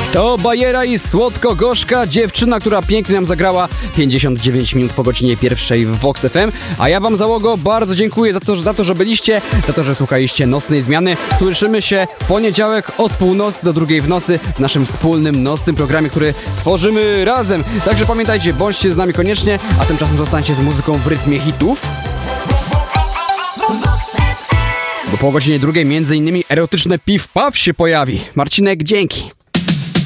To Bajera i słodko-gorzka dziewczyna, która pięknie nam zagrała 59 minut po godzinie 1 w Vox FM. A ja wam, załogo, bardzo dziękuję za to, że byliście, za to, że słuchaliście Nocnej Zmiany. Słyszymy się w poniedziałek od północy do 2 w nocy w naszym wspólnym nocnym programie, który tworzymy razem. Także pamiętajcie, bądźcie z nami koniecznie, a tymczasem zostańcie z muzyką w rytmie hitów. Bo po godzinie 2 między innymi erotyczne piw-paw się pojawi. Marcinek, dzięki.